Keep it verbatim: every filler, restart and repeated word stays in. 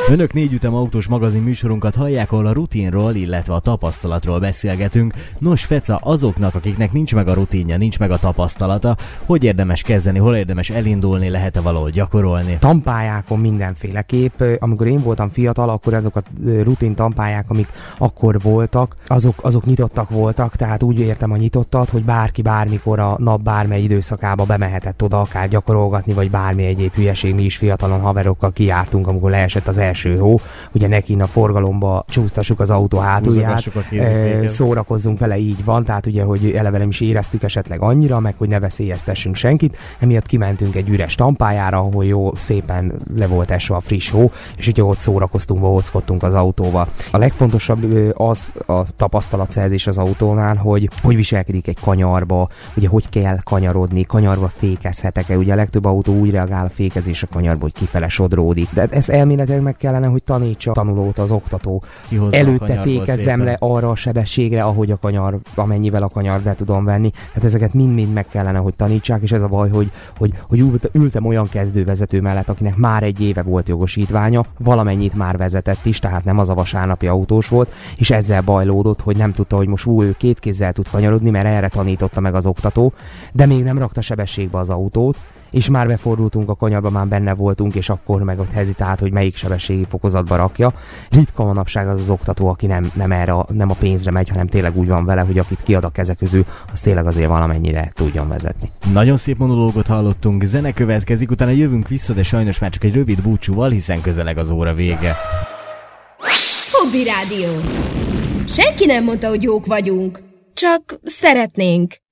Önök négyütem autós magazin műsorunkat hallják, ahol a rutinról, illetve a tapasztalatról beszélgetünk. Nos, Feca, azoknak, akiknek nincs meg a rutinja, nincs meg a tapasztalata, hogy érdemes kezdeni, hol érdemes elindulni, lehet-e valahol gyakorolni? Tampályákon mindenféleképp. Amikor én voltam fiatal, akkor azok a rutin tampályák, amik akkor voltak, azok, azok nyitottak voltak, tehát úgy értem a nyitottat, hogy bárki bármikor a nap bármely időszakába bemehetett oda akár gyakorolgatni, vagy bármi egyéb hülyeség. Mi is fiatalon haverokkal kijártunk, amikor leesett az első hó, ugye neki a forgalomba csúsztassuk az autó hátulját, e, szórakozzunk vele, így van, tehát ugye, hogy eleve nem is éreztük esetleg annyira, meg hogy ne veszélyeztessünk senkit, emiatt kimentünk egy üres tampályára, ahol jó szépen le volt esve a friss hó, és ugye ott szórakoztunk, bohóckodtunk az autóval. A legfontosabb az a tapasztalatszerzés az autónál, hogy hogy viselkedik egy kanyarba, ugye hogy kell kanyarodni, kanyarba fékezhetek-e, ugye a legtöbb autó úgy reagál a fékezés a kanyarba, hogy kifele sodródik. De ezt elméletileg meg kellene, hogy tanítsa a tanulót az oktató. Kihozza előtte fékezzem le arra a sebességre, ahogy a kanyar, amennyivel a kanyar be tudom venni. Tehát ezeket mind-mind meg kellene, hogy tanítsák, és ez a baj, hogy, hogy, hogy ültem olyan kezdővezető mellett, akinek már egy éve volt jogosítványa, valamennyit már vezetett is, tehát nem az a vasárnapi autós volt, és ezzel bajlódott, hogy nem tudta, hogy most ú, ő két kézzel tud kanyarodni, mert erre tanította meg az oktató, de még nem rakta sebességbe az autót, és már befordultunk a kanyarba, már benne voltunk, és akkor meg ott hezitált, hogy melyik sebességi fokozatba rakja. Ritka manapság az az oktató, aki nem, nem, erre, nem a pénzre megy, hanem tényleg úgy van vele, hogy akit kiad a keze közül, az tényleg azért valamennyire tudjon vezetni. Nagyon szép monológot hallottunk, zene következik, utána jövünk vissza, de sajnos már csak egy rövid búcsúval, hiszen közeleg az óra vége. Hobby Rádió. Senki nem mondta, hogy jók vagyunk, csak szeretnénk.